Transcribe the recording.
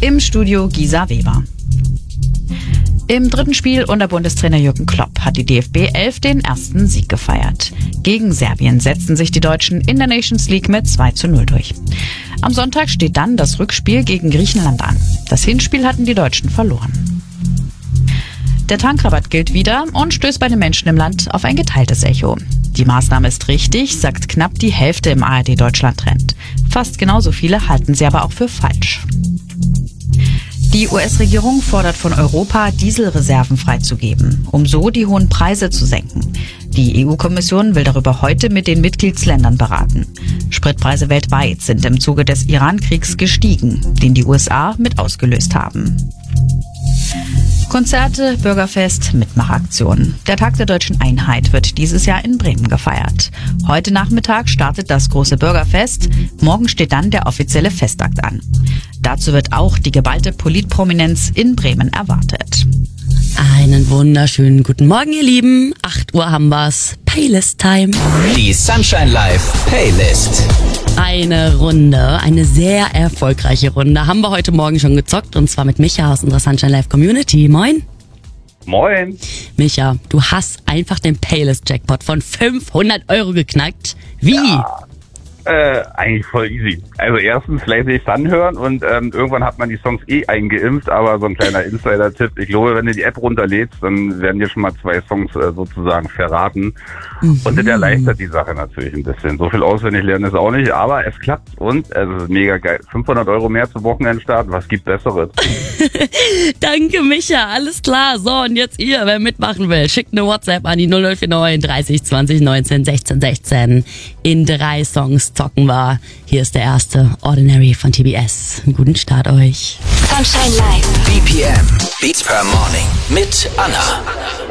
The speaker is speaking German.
Im Studio Gisa Weber. Im dritten Spiel unter Bundestrainer Jürgen Klopp hat die DFB 11 den ersten Sieg gefeiert. Gegen Serbien setzten sich die Deutschen in der Nations League mit 2:0 durch. Am Sonntag steht dann das Rückspiel gegen Griechenland an. Das Hinspiel hatten die Deutschen verloren. Der Tankrabatt gilt wieder und stößt bei den Menschen im Land auf ein geteiltes Echo. Die Maßnahme ist richtig, sagt knapp die Hälfte im ARD-Deutschland-Trend. Fast genauso viele halten sie aber auch für falsch. Die US-Regierung fordert von Europa, Dieselreserven freizugeben, um so die hohen Preise zu senken. Die EU-Kommission will darüber heute mit den Mitgliedsländern beraten. Spritpreise weltweit sind im Zuge des Iran-Kriegs gestiegen, den die USA mit ausgelöst haben. Konzerte, Bürgerfest, Mitmachaktionen. Der Tag der Deutschen Einheit wird dieses Jahr in Bremen gefeiert. Heute Nachmittag startet das große Bürgerfest. Morgen steht dann der offizielle Festakt an. Dazu wird auch die geballte Politprominenz in Bremen erwartet. Einen wunderschönen guten Morgen, ihr Lieben. 8 Uhr haben wir's. Playlist-Time. Die Sunshine Live Playlist. Eine Runde, eine sehr erfolgreiche Runde, haben wir heute Morgen schon gezockt, und zwar mit Micha aus unserer Sunshine Live Community. Moin. Moin. Micha, du hast einfach den Playlist-Jackpot von 500 € geknackt. Wie? Ja, eigentlich voll easy. Also erstens fleißig anhören und irgendwann hat man die Songs eingeimpft, aber so ein kleiner Insider-Tipp, ich glaube, wenn du die App runterlädst, dann werden dir schon mal 2 Songs sozusagen verraten. Und das erleichtert die Sache natürlich ein bisschen. So viel auswendig lernen ist auch nicht, aber es klappt und es ist mega geil. 500 € mehr zum Wochenendstart, was gibt Besseres? Danke, Micha, alles klar. So, und jetzt ihr, wer mitmachen will, schickt eine WhatsApp an die 0049 30 20 19 16 16. In 3 Songs zocken wir. Hier ist der erste, Ordinary von TBS. Einen guten Start euch. Sunshine Live. BPM, Beats per Morning mit Anna.